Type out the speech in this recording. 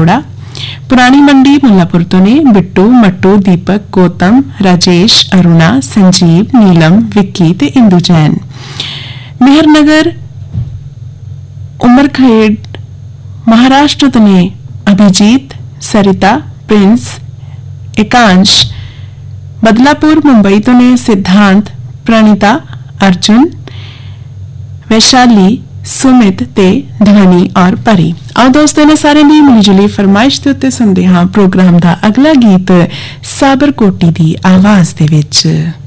अरोड़ा। पुरानी मंडी मुल्लापुर तो ने बिट्टू मट्टू दीपक गौतम राजेश अरुणा संजीव नीलम विक्की ते इंदू जैन। मेहरनगर उमरखेड़ महाराष्ट्र तो ने अभिजीत सरिता प्रिंस एकांश। बदलापुर मुंबई तो ने सिद्धांत प्रणीता अर्जुन वैशाली सुमित ते ध्वनि और परी। आओ दोस्तों ने सारे दी मिली जुली फरमाइश दे उत्ते सुनदे हां प्रोग्राम दा अगला गीत साबरकोटी दी आवाज दे विच।